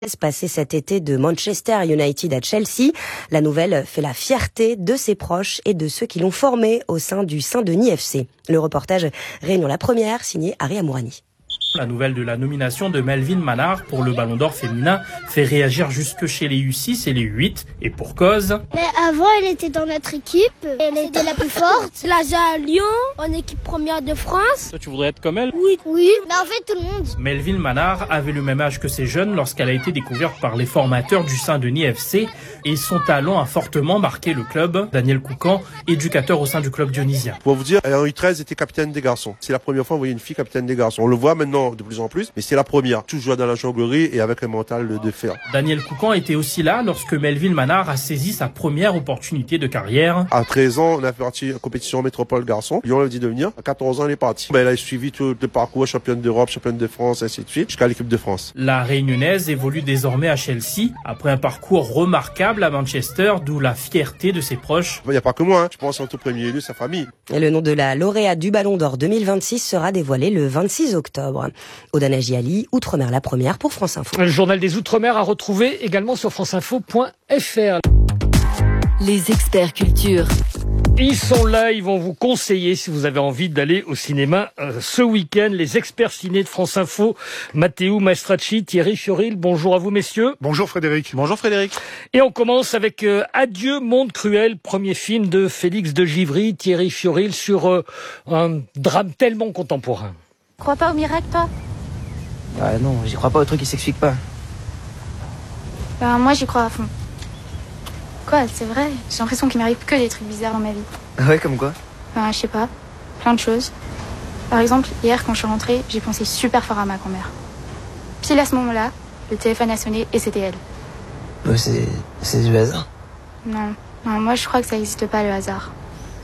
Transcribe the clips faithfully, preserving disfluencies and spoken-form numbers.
Passé cet été de Manchester United à Chelsea, la nouvelle fait la fierté de ses proches et de ceux qui l'ont formé au sein du Saint-Denis F C. Le reportage Réunion la première, signé Harry Amourani. La nouvelle de la nomination de Melvin Manard pour le Ballon d'Or féminin fait réagir jusque chez les U six et les U huit, et pour cause. Mais avant, elle était dans notre équipe, elle était la plus forte. Elle a joué à Lyon, en équipe première de France. Toi, tu voudrais être comme elle? Oui, oui. Mais en fait, tout le monde. Melvin Manard avait le même âge que ses jeunes lorsqu'elle a été découverte par les formateurs du Saint-Denis F C, et son talent a fortement marqué le club. Daniel Coucan, éducateur au sein du club dionysien. Pour vous dire, Henri treize était capitaine des garçons. C'est la première fois que vous voyez une fille capitaine des garçons. On le voit maintenant de plus en plus, mais c'est la première. Toujours dans la jonglerie et avec un mental de fer. Daniel Coucan était aussi là lorsque Melvin Manard a saisi sa première opportunité de carrière. À treize ans, on a fait partie de la compétition métropole garçon. Lyon l'a dit de venir. À quatorze ans, elle est partie. Ben, elle a suivi tout le parcours, championne d'Europe, championne de France, ainsi de suite, jusqu'à l'équipe de France. La Réunionnaise évolue désormais à Chelsea, après un parcours remarquable à Manchester, d'où la fierté de ses proches. Il n'y a pas que moi, hein. Je pense en tout premier lieu sa famille. Et le nom de la lauréate du Ballon d'Or deux mille vingt-six sera dévoilé le vingt-six octobre. Odan Agiali, Outre-mer la première pour France Info. Le journal des Outre-mer à retrouver également sur franceinfo point f r. Les experts culture. Ils sont là, ils vont vous conseiller si vous avez envie d'aller au cinéma euh, ce week-end. Les experts ciné de France Info, Matteo Maestracci, Thierry Fioril. Bonjour à vous, messieurs. Bonjour Frédéric. Bonjour Frédéric. Et on commence avec euh, Adieu monde cruel, premier film de Félix de Givry, Thierry Fioril, sur euh, un drame tellement contemporain. Tu crois pas au miracle, toi? Bah non, j'y crois pas au truc qui s'explique pas. Bah moi j'y crois à fond. Quoi, c'est vrai? J'ai l'impression qu'il m'arrive que des trucs bizarres dans ma vie. Ouais, comme quoi? Bah je sais pas, plein de choses. Par exemple, hier quand je suis rentrée, j'ai pensé super fort à ma grand-mère. Pile à ce moment-là, le téléphone a sonné et c'était elle. Bah c'est... c'est du hasard. Non, non, moi je crois que ça n'existe pas le hasard.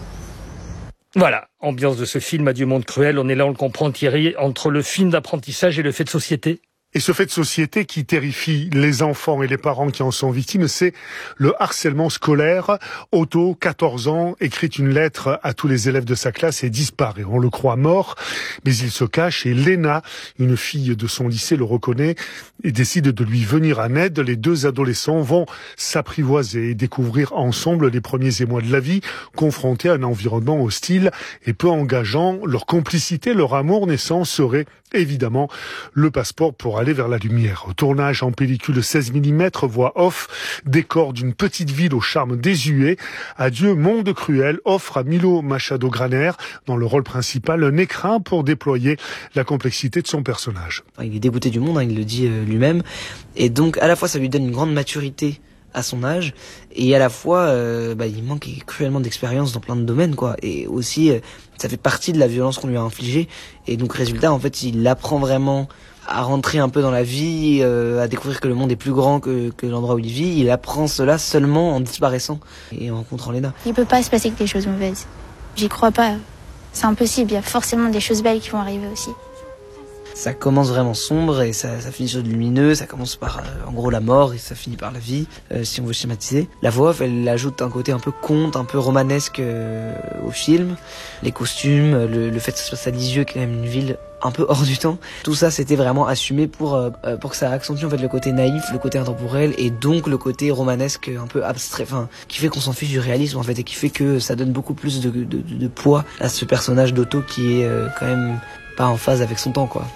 Voilà, ambiance de ce film Adieu monde cruel. On est là, on le comprend, Thierry, entre le film d'apprentissage et le fait de société. Et ce fait de société qui terrifie les enfants et les parents qui en sont victimes, c'est le harcèlement scolaire. Otto, quatorze ans, écrit une lettre à tous les élèves de sa classe et disparaît. On le croit mort, mais il se cache et Léna, une fille de son lycée, le reconnaît et décide de lui venir en aide. Les deux adolescents vont s'apprivoiser et découvrir ensemble les premiers émois de la vie, confrontés à un environnement hostile et peu engageant. Leur complicité, leur amour naissant serait évidemment le passeport pour aller vers la lumière. Au tournage en pellicule seize millimètres, voix off, décor d'une petite ville au charme désuet. Adieu monde cruel offre à Milo Machado Graner, dans le rôle principal, un écrin pour déployer la complexité de son personnage. Il est dégoûté du monde, hein, il le dit euh, lui-même. Et donc, à la fois, ça lui donne une grande maturité à son âge, et à la fois, euh, bah, il manque cruellement d'expérience dans plein de domaines, quoi. Et aussi, euh, ça fait partie de la violence qu'on lui a infligée. Et donc, résultat, en fait, il apprend vraiment à rentrer un peu dans la vie, euh, à découvrir que le monde est plus grand que, que l'endroit où il vit. Il apprend cela seulement en disparaissant et en rencontrant Léna. Il peut pas se passer que des choses mauvaises. J'y crois pas. C'est impossible, il y a forcément des choses belles qui vont arriver aussi. Ça commence vraiment sombre et ça, ça finit sur du lumineux. Ça commence par, euh, en gros, la mort et ça finit par la vie, euh, si on veut schématiser. La voix off, elle ajoute un côté un peu conte, un peu romanesque euh, au film. Les costumes, le, le fait que ce soit à Lisieux, qui est quand même une ville un peu hors du temps. Tout ça, c'était vraiment assumé pour euh, pour que ça accentue en fait le côté naïf, le côté intemporel et donc le côté romanesque un peu abstrait, enfin qui fait qu'on s'en fiche du réalisme en fait et qui fait que ça donne beaucoup plus de, de, de, de poids à ce personnage d'Otto qui est euh, quand même pas en phase avec son temps, quoi.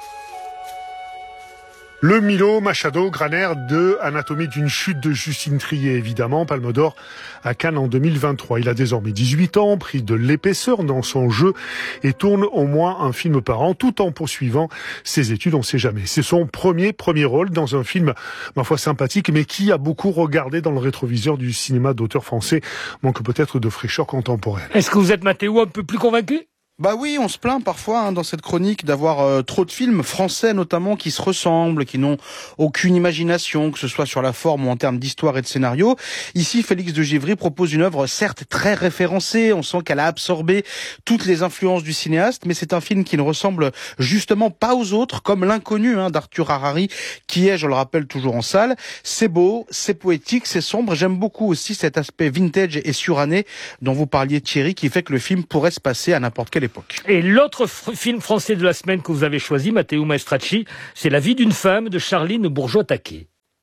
Le Milo Machado Graner de Anatomie d'une chute de Justine Triet, évidemment, Palme d'Or à Cannes en deux mille vingt-trois. Il a désormais dix-huit ans, pris de l'épaisseur dans son jeu et tourne au moins un film par an tout en poursuivant ses études, on sait jamais. C'est son premier, premier rôle dans un film, ma foi, sympathique, mais qui a beaucoup regardé dans le rétroviseur du cinéma d'auteur français, manque peut-être de fraîcheur contemporaine. Est-ce que vous êtes, Mathéo, un peu plus convaincu ? Bah oui, on se plaint parfois hein, dans cette chronique d'avoir euh, trop de films français notamment qui se ressemblent, qui n'ont aucune imagination, que ce soit sur la forme ou en termes d'histoire et de scénario. Ici, Félix de Givry propose une œuvre certes très référencée, on sent qu'elle a absorbé toutes les influences du cinéaste, mais c'est un film qui ne ressemble justement pas aux autres, comme L'Inconnu hein, d'Arthur Harari, qui est, je le rappelle, toujours en salle. C'est beau, c'est poétique, c'est sombre. J'aime beaucoup aussi cet aspect vintage et suranné dont vous parliez, Thierry, qui fait que le film pourrait se passer à n'importe quelle époque. Et l'autre f- film français de la semaine que vous avez choisi, Matteo Maestracci, c'est La vie d'une femme de Charline Bourgeois-Taquet.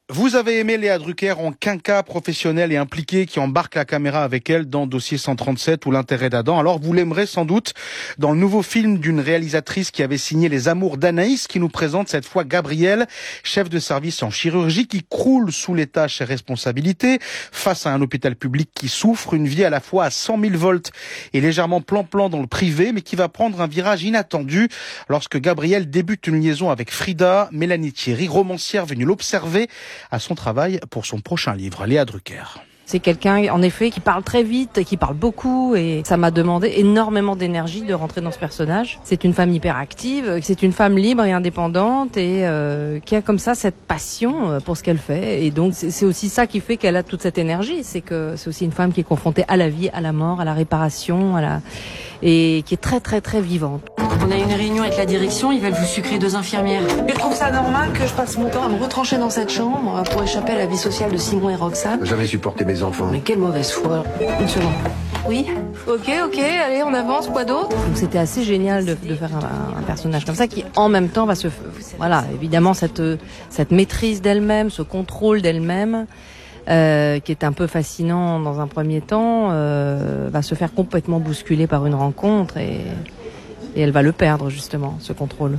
Vous avez aimé Léa Drucker en quinca professionnelle et impliquée qui embarque la caméra avec elle dans Dossier cent trente-sept ou L'intérêt d'Adam. Alors vous l'aimerez sans doute dans le nouveau film d'une réalisatrice qui avait signé Les Amours d'Anaïs, qui nous présente cette fois Gabrielle, chef de service en chirurgie qui croule sous les tâches et responsabilités face à un hôpital public qui souffre, une vie à la fois à cent mille volts et légèrement plan-plan dans le privé, mais qui va prendre un virage inattendu lorsque Gabrielle débute une liaison avec Frida, Mélanie Thierry, romancière venue l'observer à son travail pour son prochain livre. Léa Drucker. C'est quelqu'un, en effet, qui parle très vite, qui parle beaucoup, et ça m'a demandé énormément d'énergie de rentrer dans ce personnage. C'est une femme hyperactive, c'est une femme libre et indépendante, et euh, qui a comme ça cette passion pour ce qu'elle fait. Et donc, c'est aussi ça qui fait qu'elle a toute cette énergie. C'est que c'est aussi une femme qui est confrontée à la vie, à la mort, à la réparation, à la... et qui est très, très, très vivante. On a une réunion avec la direction, ils veulent vous sucrer deux infirmières. Je trouve ça normal que je passe mon temps à me retrancher dans cette chambre pour échapper à la vie sociale de Simon et Roxane. Jamais supporté mes enfants. Mais quelle mauvaise foi. Une seconde. Oui. Ok, ok, allez, on avance, quoi d'autre? Donc c'était assez génial de, de faire un, un personnage comme ça qui, en même temps, va se... Voilà, évidemment, cette, cette maîtrise d'elle-même, ce contrôle d'elle-même, Euh, qui est un peu fascinant dans un premier temps, euh, va se faire complètement bousculer par une rencontre et, et elle va le perdre justement, ce contrôle.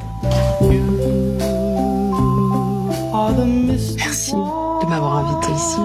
Merci de m'avoir invité ici.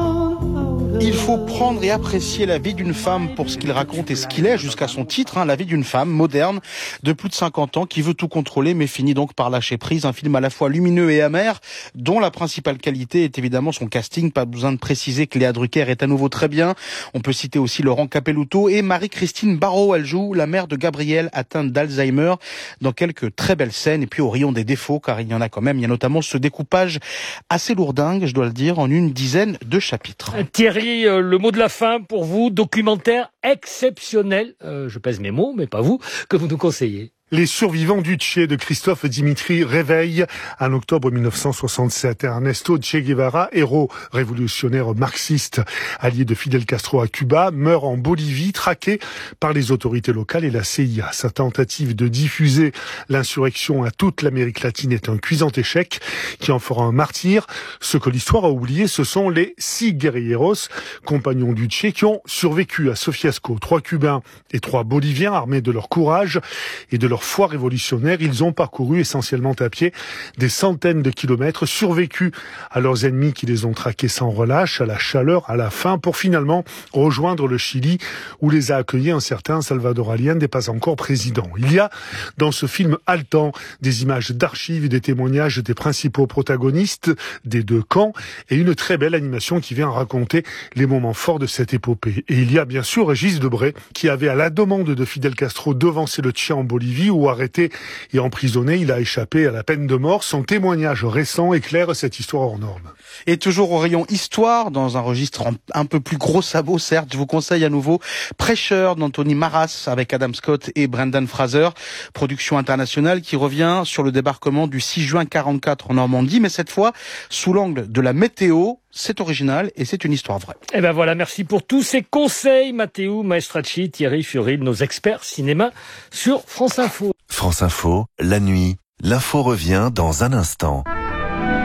Il faut prendre et apprécier la vie d'une femme pour ce qu'il raconte et ce qu'il est, jusqu'à son titre, hein, la vie d'une femme moderne de plus de cinquante ans qui veut tout contrôler mais finit donc par lâcher prise. Un film à la fois lumineux et amer, dont la principale qualité est évidemment son casting. Pas besoin de préciser que Léa Drucker est à nouveau très bien. On peut citer aussi Laurent Capelluto et Marie-Christine Barrault. Elle joue la mère de Gabrielle atteinte d'Alzheimer dans quelques très belles scènes. Et puis au rayon des défauts, car il y en a quand même, il y a notamment ce découpage assez lourdingue, je dois le dire, en une dizaine de chapitres. Thierry, le mot de la fin pour vous, documentaire exceptionnel, euh, je pèse mes mots, mais pas vous, que vous nous conseillez. Les survivants du Che de Christophe Dimitri réveillent en octobre mille neuf cent soixante-sept. Ernesto Che Guevara, héros révolutionnaire marxiste, allié de Fidel Castro à Cuba, meurt en Bolivie, traqué par les autorités locales et la C I A. Sa tentative de diffuser l'insurrection à toute l'Amérique latine est un cuisant échec qui en fera un martyr. Ce que l'histoire a oublié, ce sont les six guerrilleros, compagnons du Che, qui ont survécu à Sofiasco. Trois Cubains et trois Boliviens, armés de leur courage et de leur foi révolutionnaire, ils ont parcouru essentiellement à pied des centaines de kilomètres, survécu à leurs ennemis qui les ont traqués sans relâche, à la chaleur, à la faim, pour finalement rejoindre le Chili où les a accueillis un certain Salvador Allende, pas encore président. Il y a dans ce film haletant des images d'archives, des témoignages des principaux protagonistes des deux camps et une très belle animation qui vient raconter les moments forts de cette épopée. Et il y a bien sûr Régis Debray qui avait à la demande de Fidel Castro devancé le Che en Bolivie où arrêté et emprisonné, il a échappé à la peine de mort. Son témoignage récent éclaire cette histoire hors norme. Et toujours au rayon histoire, dans un registre un peu plus gros sabot, certes, je vous conseille à nouveau Prêcheur d'Anthony Maras avec Adam Scott et Brendan Fraser, production internationale qui revient sur le débarquement du six juin quarante-quatre en Normandie, mais cette fois sous l'angle de la météo. C'est original et c'est une histoire vraie. Et ben voilà, merci pour tous ces conseils, Matteo Maestracci, Thierry Furil, nos experts cinéma sur France Info. France Info, la nuit, l'info revient dans un instant.